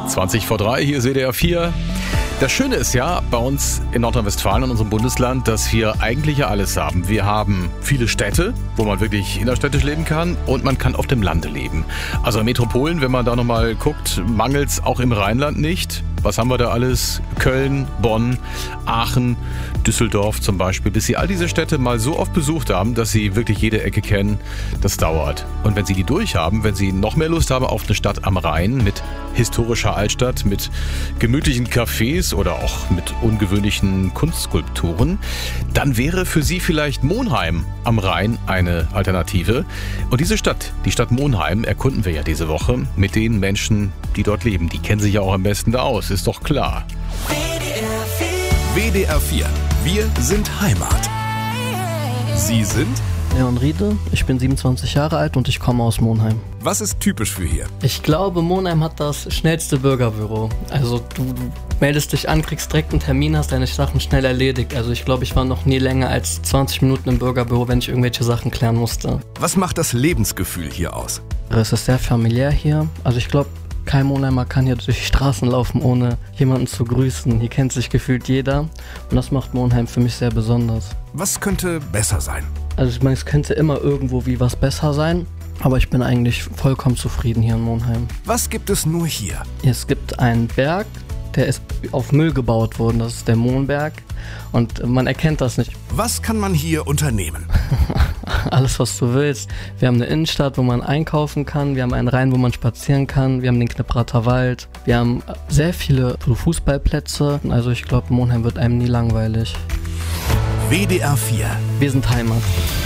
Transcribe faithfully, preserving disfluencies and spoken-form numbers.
zwanzig vor drei, hier ist W D R vier. Das Schöne ist ja bei uns in Nordrhein-Westfalen, in unserem Bundesland, dass wir eigentlich ja alles haben. Wir haben viele Städte, wo man wirklich innerstädtisch leben kann, und man kann auf dem Lande leben. Also in Metropolen, wenn man da nochmal guckt, mangelt es auch im Rheinland nicht. Was haben wir da alles? Köln, Bonn, Aachen, Düsseldorf zum Beispiel. Bis Sie all diese Städte mal so oft besucht haben, dass Sie wirklich jede Ecke kennen, das dauert. Und wenn Sie die durchhaben, wenn Sie noch mehr Lust haben auf eine Stadt am Rhein mit historischer Altstadt, mit gemütlichen Cafés oder auch mit ungewöhnlichen Kunstskulpturen, dann wäre für Sie vielleicht Monheim am Rhein eine Alternative. Und diese Stadt, die Stadt Monheim, erkunden wir ja diese Woche mit den Menschen, die dort leben. Die kennen sich ja auch am besten da aus, ist doch klar. W D R vier. Wir sind Heimat. Sie sind? Leon Riede, ich bin siebenundzwanzig Jahre alt und ich komme aus Monheim. Was ist typisch für hier? Ich glaube, Monheim hat das schnellste Bürgerbüro. Also du, du meldest dich an, kriegst direkt einen Termin, hast deine Sachen schnell erledigt. Also ich glaube, ich war noch nie länger als zwanzig Minuten im Bürgerbüro, wenn ich irgendwelche Sachen klären musste. Was macht das Lebensgefühl hier aus? Es ist sehr familiär hier. Also ich glaube, kein Monheimer kann hier durch die Straßen laufen, ohne jemanden zu grüßen. Hier kennt sich gefühlt jeder und das macht Monheim für mich sehr besonders. Was könnte besser sein? Also ich meine, es könnte immer irgendwo wie was besser sein, aber ich bin eigentlich vollkommen zufrieden hier in Monheim. Was gibt es nur hier? Es gibt einen Berg, der ist auf Müll gebaut worden, das ist der Mohnberg und man erkennt das nicht. Was kann man hier unternehmen? Alles, was du willst. Wir haben eine Innenstadt, wo man einkaufen kann, wir haben einen Rhein, wo man spazieren kann, wir haben den Knipprater Wald, wir haben sehr viele Fußballplätze, also ich glaube, Monheim wird einem nie langweilig. W D R vier. Wir sind Heimat.